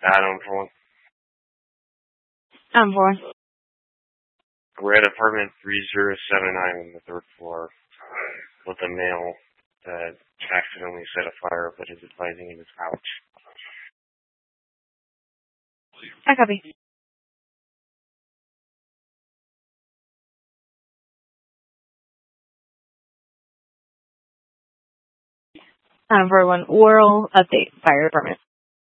Adam for one. I'm for one. We're at apartment 3079 on the third floor with a male that accidentally set a fire but is advising in his couch. I copy. For one, oral update, fire department.